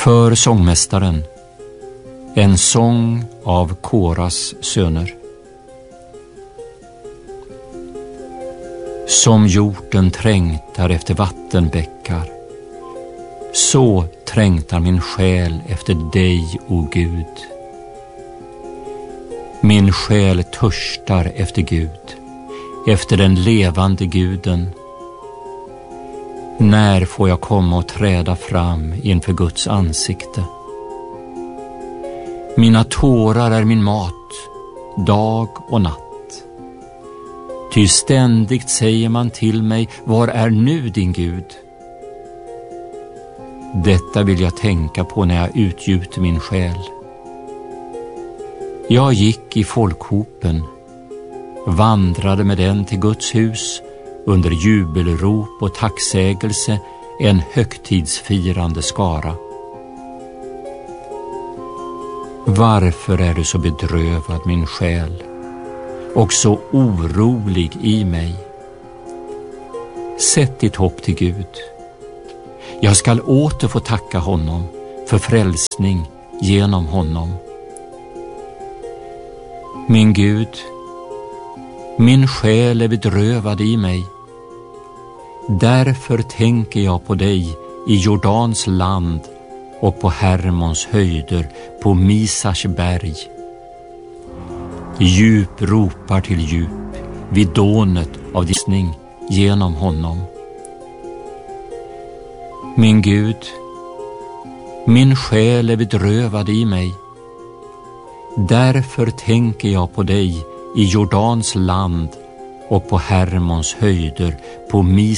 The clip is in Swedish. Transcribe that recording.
För sångmästaren, en sång av Koras söner. Som hjorten trängtar efter vattenbäckar, så trängtar min själ efter dig, o Gud. Min själ törstar efter Gud, efter den levande Guden. När får jag komma och träda fram inför Guds ansikte? Mina tårar är min mat, dag och natt. Ty ständigt säger man till mig, var är nu din Gud? Detta vill jag tänka på när jag utgjuter min själ. Jag gick i folkhopen, vandrade med den till Guds hus, under jubelrop och tacksägelse, en högtidsfirande skara. Varför är du så bedrövad, min själ, och så orolig i mig? Sätt ditt hopp till Gud. Jag skall åter få tacka honom för frälsning genom honom. Min Gud, min själ är bedrövad i mig. Därför tänker jag på dig i Jordans land och på Hermons höjder, på Misars berg. Djup ropar till djup vid dånet av dissning genom honom. Min Gud, min själ är bedrövad i mig. Därför tänker jag på dig i Jordans land och på Hermons höjder, på Misars